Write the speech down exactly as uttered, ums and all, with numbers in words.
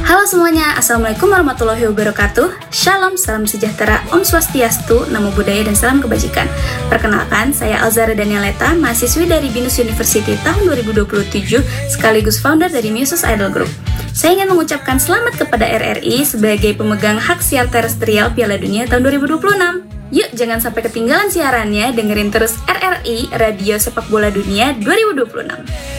Halo semuanya, Assalamualaikum warahmatullahi wabarakatuh. Shalom, salam sejahtera, Om Swastiastu, Namo Buddhaya, dan salam kebajikan. Perkenalkan, saya Alzara Danieleta, mahasiswi dari Binus University tahun dua ribu dua puluh tujuh, sekaligus founder dari Muses Idol Group. Saya ingin mengucapkan selamat kepada R R I sebagai pemegang hak siar terestrial Piala Dunia tahun dua ribu dua puluh enam. Yuk, jangan sampai ketinggalan siarannya, dengerin terus R R I, Radio Sepak Bola Dunia dua ribu dua puluh enam.